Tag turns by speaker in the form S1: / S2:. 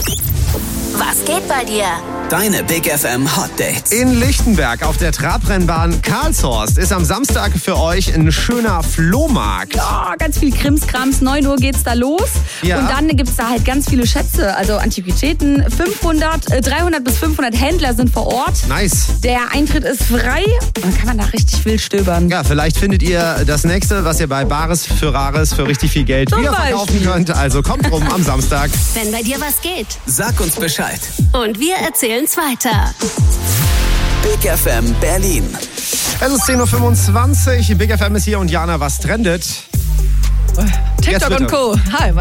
S1: Was geht bei dir?
S2: Deine Big FM Hot Dates.
S3: In Lichtenberg auf der Trabrennbahn Karlshorst ist am Samstag für euch ein schöner Flohmarkt.
S4: Oh, ganz viel Krimskrams. 9 Uhr geht's da los.
S3: Ja.
S4: Und dann gibt's da halt ganz viele Schätze, also Antiquitäten. 300 bis 500 Händler sind vor Ort.
S3: Nice.
S4: Der Eintritt ist frei und dann kann man da richtig wild stöbern.
S3: Ja, vielleicht findet ihr das nächste, was ihr bei Bares für Rares für richtig viel Geld
S4: Zum
S3: wieder verkaufen
S4: Beispiel.
S3: könnt. Also kommt rum am Samstag.
S1: Wenn bei dir was geht.
S2: Sag uns Bescheid.
S1: Und wir erzählen's weiter.
S2: Big FM Berlin.
S3: Es ist 10.25 Uhr. Big FM ist hier und Jana, was trendet?
S4: TikTok
S3: Jetzt
S4: und
S3: bitte.
S4: Co. Hi,